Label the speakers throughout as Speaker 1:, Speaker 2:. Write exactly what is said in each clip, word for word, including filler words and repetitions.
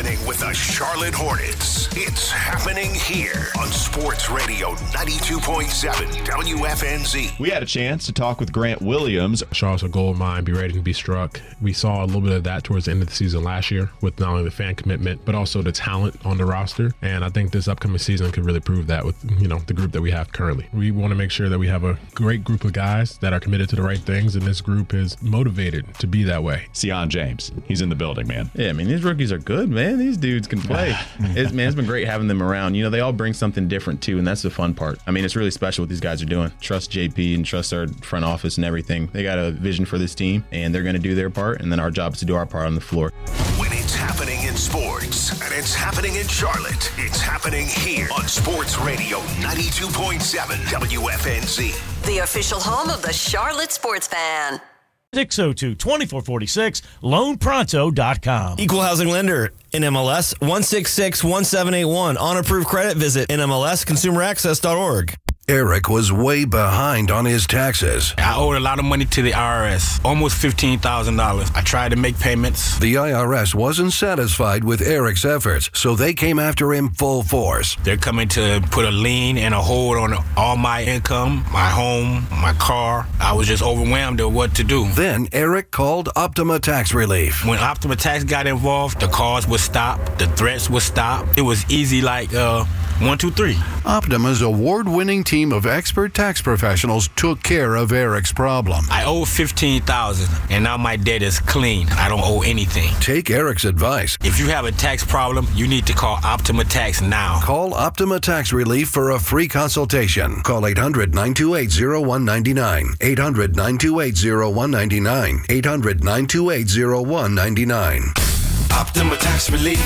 Speaker 1: happening with the Charlotte Hornets. It's happening here on Sports Radio ninety-two point seven W F N Z.
Speaker 2: We had a chance to talk with Grant Williams.
Speaker 3: Charlotte's a gold mine, be ready to be struck. We saw a little bit of that towards the end of the season last year with not only the fan commitment, but also the talent on the roster. And I think this upcoming season could really prove that with, you know, the group that we have currently. We want to make sure that we have a great group of guys that are committed to the right things, and this group is motivated to be that way.
Speaker 2: Sion James, he's in the building, man.
Speaker 4: Yeah, I mean, these rookies are good, man. These dudes can play. it's, man, it's been great having them around. You know, they all bring something different, too, and that's the fun part. I mean, it's really special what these guys are doing. Trust J P and trust our front office and everything. They got a vision for this team, and they're going to do their part, and then our job is to do our part on the floor.
Speaker 1: When it's happening in sports, and it's happening in Charlotte, it's happening here on Sports Radio ninety-two point seven W F N Z.
Speaker 5: The official home of the Charlotte Sports Fan.
Speaker 6: six oh two, two four four six, loan pronto dot com.
Speaker 7: Equal housing lender, N M L S one six six one seven eight one. On approved credit, visit N M L S consumer access dot org.
Speaker 1: Eric was way behind on his taxes.
Speaker 8: I owed a lot of money to the I R S, almost fifteen thousand dollars. I tried to make payments.
Speaker 1: The I R S wasn't satisfied with Eric's efforts, so they came after him full force.
Speaker 8: They're coming to put a lien and a hold on all my income, my home, my car. I was just overwhelmed at what to do.
Speaker 1: Then Eric called Optima Tax Relief.
Speaker 8: When Optima Tax got involved, the calls would stop, the threats would stop. It was easy like uh, one, two, three.
Speaker 1: Optima's award-winning team of expert tax professionals took care of Eric's problem.
Speaker 8: I owe fifteen thousand dollars, and now my debt is clean. I don't owe anything.
Speaker 1: Take Eric's advice.
Speaker 8: If you have a tax problem, you need to call Optima Tax now.
Speaker 1: Call Optima Tax Relief for a free consultation. Call eight hundred, nine two eight, zero one nine nine. eight hundred, nine two eight, zero one nine nine. eight hundred, nine two eight, zero one nine nine.
Speaker 8: Optima Tax Relief.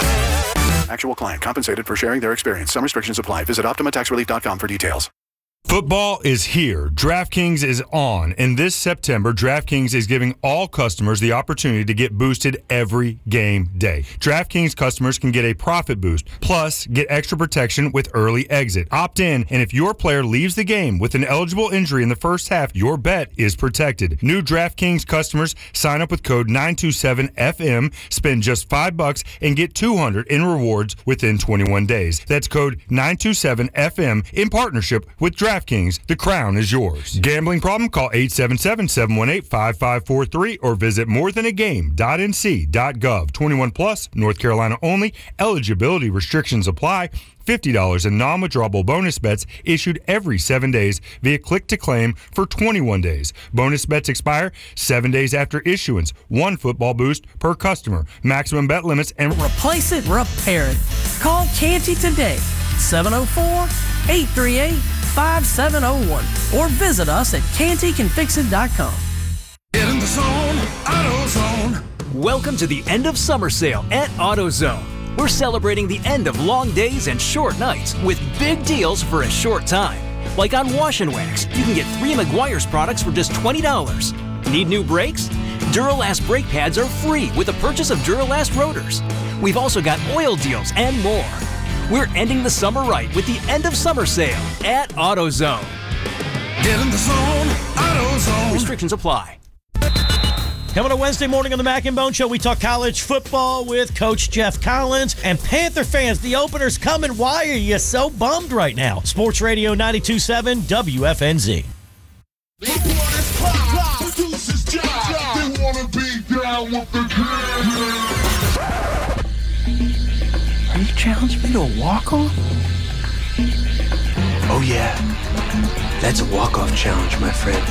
Speaker 9: Actual client compensated for sharing their experience. Some restrictions apply. Visit Optima Tax Relief dot com for details.
Speaker 10: Football is here. DraftKings is on. And this September, DraftKings is giving all customers the opportunity to get boosted every game day. DraftKings customers can get a profit boost, plus get extra protection with early exit. Opt in, and if your player leaves the game with an eligible injury in the first half, your bet is protected. New DraftKings customers sign up with code nine two seven F M, spend just five bucks, and get two hundred in rewards within twenty-one days. That's code nine two seven F M in partnership with DraftKings. DraftKings, the crown is yours. Gambling problem? Call eight seven seven, seven one eight, five five four three or visit more than a game dot n c dot gov. twenty-one plus, North Carolina only. Eligibility restrictions apply. fifty dollars in non-withdrawable bonus bets issued every seven days via click-to-claim for twenty-one days. Bonus bets expire seven days after issuance. One football boost per customer. Maximum bet limits and...
Speaker 11: Replace it, repair it. Call Canty today, seven oh four, eight three eight, five seven oh one, or visit us at canty can fix it dot com.
Speaker 12: Get in the zone, AutoZone. Welcome to the end of summer sale at AutoZone. We're celebrating the end of long days and short nights with big deals for a short time. Like on Wash and Wax, you can get three Meguiar's products for just twenty dollars. Need new brakes? Duralast brake pads are free with the purchase of Duralast rotors. We've also got oil deals and more. We're ending the summer right with the end of summer sale at AutoZone.
Speaker 13: Get in the zone, AutoZone.
Speaker 12: Restrictions apply.
Speaker 6: Coming up Wednesday morning on the Mac and Bone Show, we talk college football with Coach Jeff Collins. And Panther fans, the opener's coming. Why are you so bummed right now? Sports Radio ninety-two point seven W F N Z.
Speaker 13: They want his pop, produce his job. They want to be down with the good.
Speaker 14: Are you challenging me to a walk-off?
Speaker 15: Oh, yeah. That's a walk-off challenge, my friend.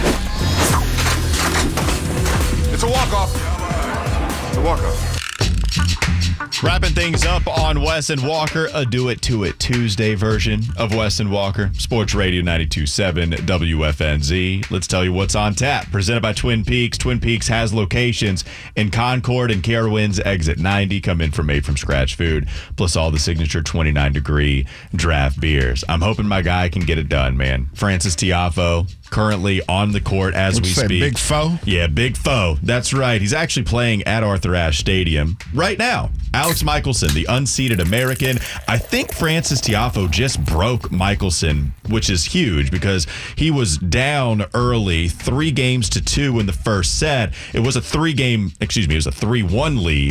Speaker 16: It's a walk-off. It's a walk-off.
Speaker 2: Wrapping things up on Wes and Walker, a Do It To It Tuesday version of Wes and Walker. Sports Radio ninety-two point seven W F N Z. Let's tell you what's on tap. Presented by Twin Peaks. Twin Peaks has locations in Concord and Carowinds Exit ninety. Come in for made from scratch food, plus all the signature twenty-nine degree draft beers. I'm hoping my guy can get it done, man. Francis Tiafoe, currently on the court as
Speaker 16: What'd
Speaker 2: we
Speaker 16: you say,
Speaker 2: speak.
Speaker 16: Big Foe?
Speaker 2: Yeah, Big Foe. That's right. He's actually playing at Arthur Ashe Stadium right now. Alex Michelson, the unseeded American. I think Francis Tiafoe just broke Michelson, which is huge because he was down early, three games to two in the first set. It was a three game, excuse me, it was a three one lead.